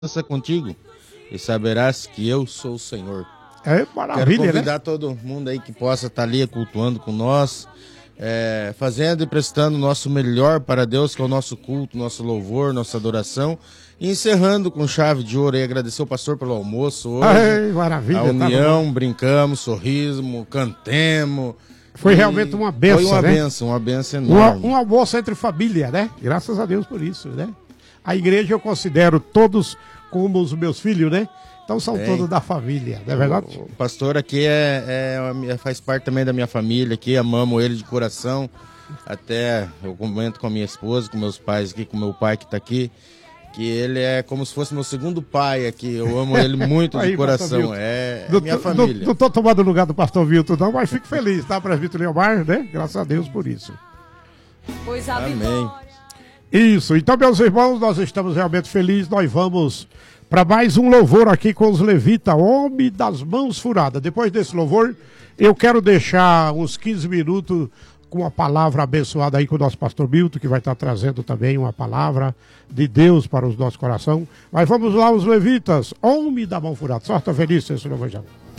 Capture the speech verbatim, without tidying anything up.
contigo e saberás que eu sou o Senhor. É maravilha, Quero convidar né? todo mundo aí que possa estar ali cultuando com nós, é, fazendo e prestando o nosso melhor para Deus, que é o nosso culto, nosso louvor, nossa adoração. E encerrando com chave de ouro aí, agradecer o pastor pelo almoço hoje. Ai, maravilha. A união, tá brincamos, sorrismo, cantemos. Foi realmente uma benção, Foi uma né? benção, uma benção enorme. Um, um almoço entre família, né? Graças a Deus por isso, né? A igreja eu considero todos como os meus filhos, né? Então são É. todos da família, não é verdade? O pastor aqui é, é, faz parte também da minha família aqui, amamos ele de coração. Até eu comento com a minha esposa, com meus pais aqui, com meu pai que está aqui, que ele é como se fosse meu segundo pai aqui. Eu amo ele muito de Aí, coração. É, é Não minha tô- família. Não, não tô tomando o lugar do pastor Vilton, não, mas fico feliz, tá, presbítero Leomar, né? Graças a Deus por isso. Pois a Amém. vitória. Isso, então, meus irmãos, nós estamos realmente felizes. Nós vamos para mais um louvor aqui com os levitas, Homem das Mãos Furadas. Depois desse louvor, eu quero deixar uns quinze minutos com uma palavra abençoada aí com o nosso pastor Milton, que vai estar trazendo também uma palavra de Deus para os nossos corações. Mas vamos lá, os levitas, Homem da Mão Furada. Sorte feliz, senhor Evangelho.